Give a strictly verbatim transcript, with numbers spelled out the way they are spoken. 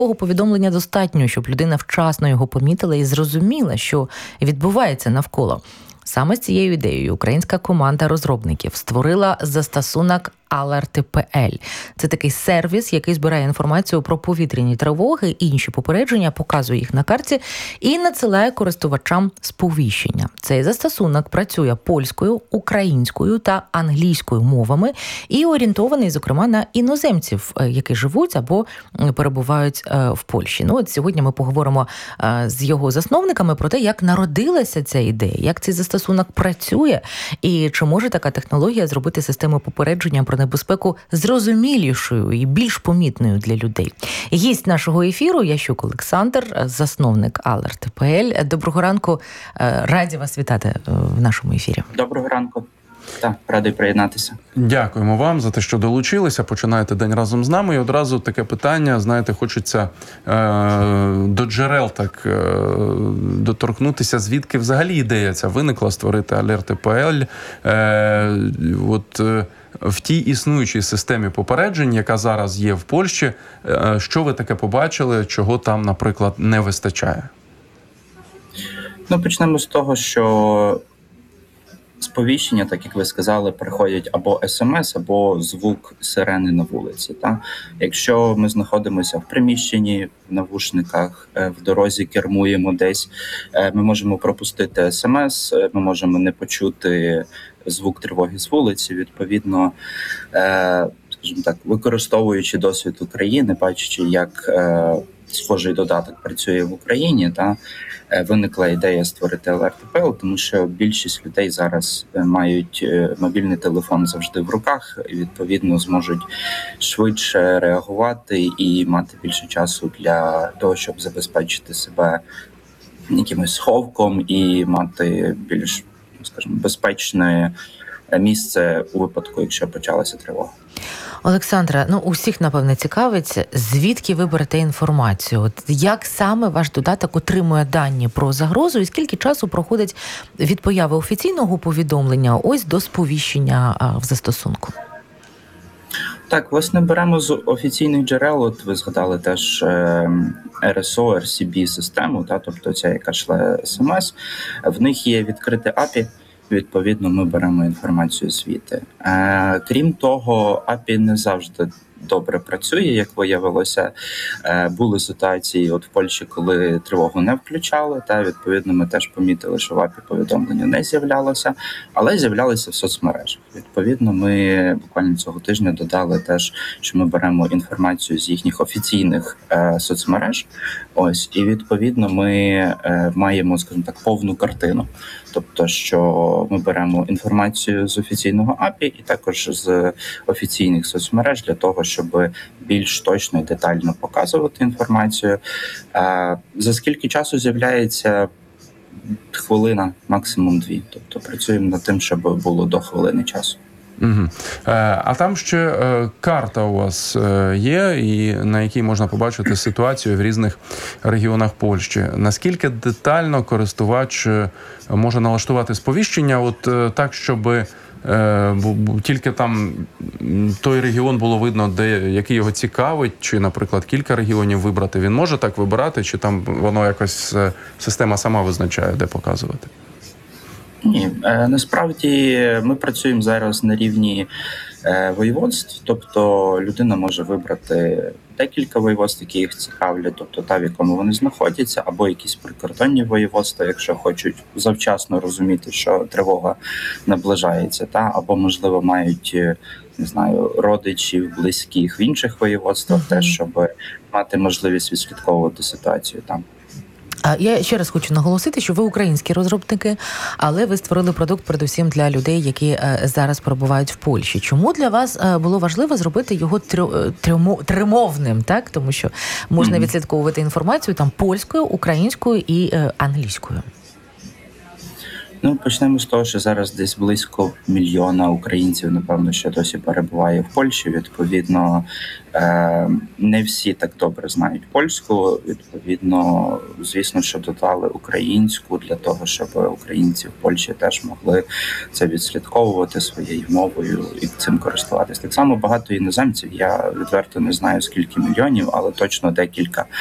Такого повідомлення достатньо, щоб людина вчасно його помітила і зрозуміла, що відбувається навколо. Саме з цією ідеєю українська команда розробників створила застосунок Алерти.пл. Це такий сервіс, який збирає інформацію про повітряні тривоги, інші попередження, показує їх на карті і надсилає користувачам сповіщення. Цей застосунок працює польською, українською та англійською мовами і орієнтований, зокрема, на іноземців, які живуть або перебувають в Польщі. Ну, от сьогодні ми поговоримо з його засновниками про те, як народилася ця ідея, як цей застосунок працює і чи може така технологія зробити систему попередження про небезпеку зрозумілішою і більш помітною для людей. Гість нашого ефіру Ящук Олександр, засновник Алерти.пл. Доброго ранку. Раді вас вітати в нашому ефірі. Доброго ранку. Так, радий приєднатися. Дякуємо вам за те, що долучилися. Починаєте день разом з нами. І одразу таке питання, знаєте, хочеться е- до джерел так е- доторкнутися, звідки взагалі ідея ця виникла, створити Алерти.пл. Е- от е- в тій існуючій системі попереджень, яка зараз є в Польщі, е- що ви таке побачили, чого там, наприклад, не вистачає? Ну, почнемо з того, що сповіщення, так як ви сказали, приходять або смс, або звук сирени на вулиці. Та? Якщо ми знаходимося в приміщенні, в навушниках, в дорозі кермуємо десь, ми можемо пропустити смс, ми можемо не почути звук тривоги з вулиці. Відповідно, скажімо так, використовуючи досвід України, бачачи, як схожий додаток працює в Україні, та виникла ідея створити Алерти.пл, тому що більшість людей зараз мають мобільний телефон завжди в руках і, відповідно, зможуть швидше реагувати і мати більше часу для того, щоб забезпечити себе якимось сховком і мати більш, скажімо, безпечне місце у випадку, якщо почалася тривога. Олександра, ну усіх, напевне, цікавить, звідки ви берете інформацію? От як саме ваш додаток отримує дані про загрозу і скільки часу проходить від появи офіційного повідомлення ось до сповіщення в застосунку? Так, власне, беремо з офіційних джерел, от ви згадали теж ар ес о, ар сі бі-систему, та, тобто ця, яка шле смс, в них є відкрите ей пі ай, відповідно, ми беремо інформацію звідти. Е, крім того, ей пі ай не завжди добре працює, як виявилося. Е, були ситуації от в Польщі, коли тривогу не включали, та, відповідно, ми теж помітили, що в ей пі ай повідомлення не з'являлося, але з'являлися в соцмережах. Відповідно, ми буквально цього тижня додали теж, що ми беремо інформацію з їхніх офіційних е, соцмереж. Ось, і, відповідно, ми е, маємо, скажімо так, повну картину. Тобто, що ми беремо інформацію з офіційного ей пі ай і також з офіційних соцмереж для того, щоб більш точно і детально показувати інформацію. За скільки часу з'являється? Хвилина, максимум дві. Тобто працюємо над тим, щоб було до хвилини часу. Угу. А там ще карта у вас є, і на якій можна побачити ситуацію в різних регіонах Польщі. Наскільки детально користувач може налаштувати сповіщення, от так, щоб тільки там той регіон було видно, де який його цікавить, чи, наприклад, кілька регіонів вибрати. Він може так вибирати, чи там воно якось система сама визначає, де показувати? Ні, насправді ми працюємо зараз на рівні воєводств, тобто людина може вибрати декілька воєводств, які їх цікавлять, тобто та, в якому вони знаходяться, або якісь прикордонні воєводства, якщо хочуть завчасно розуміти, що тривога наближається, та, або, можливо, мають, не знаю, родичів, близьких в інших воєводствах, mm-hmm. теж, щоб мати можливість відслідковувати ситуацію там. Я ще раз хочу наголосити, що ви українські розробники, але ви створили продукт передусім для людей, які зараз перебувають в Польщі. Чому для вас було важливо зробити його тримовним, так? Тому що можна mm-hmm. відслідковувати інформацію там польською, українською і англійською. Ну, почнемо з того, що зараз десь близько мільйона українців, напевно, ще досі перебуває в Польщі. Відповідно, не всі так добре знають польську. Відповідно, звісно, що додали українську для того, щоб українці в Польщі теж могли це відслідковувати своєю мовою і цим користуватись. Так само багато іноземців. Я відверто не знаю, скільки мільйонів, але точно декілька